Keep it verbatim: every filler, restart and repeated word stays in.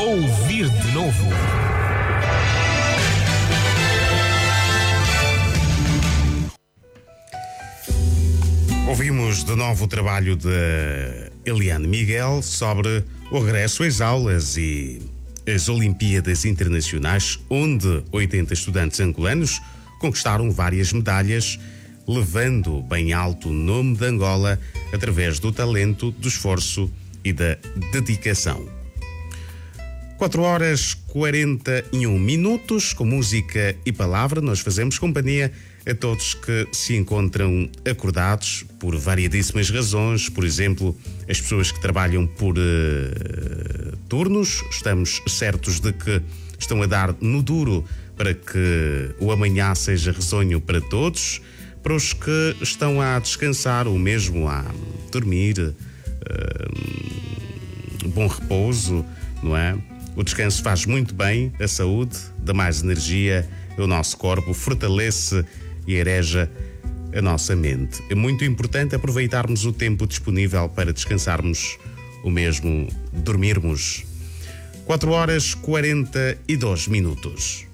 Ouvir de novo. Ouvimos de novo o trabalho de Eliane Miguel sobre o regresso às aulas e as Olimpíadas Internacionais, onde oitenta estudantes angolanos conquistaram várias medalhas, levando bem alto o nome de Angola através do talento, do esforço e da dedicação. quatro horas e quarenta e um minutos, com música e palavra, nós fazemos companhia a todos que se encontram acordados por variedíssimas razões, por exemplo, as pessoas que trabalham por uh, turnos. Estamos certos de que estão a dar no duro para que o amanhã seja risonho para todos. Para os que estão a descansar ou mesmo a dormir, uh, bom repouso, não é? O descanso faz muito bem à saúde, dá mais energia ao nosso corpo, fortalece e areja a nossa mente. É muito importante aproveitarmos o tempo disponível para descansarmos, ou mesmo dormirmos. quatro horas e quarenta e dois minutos.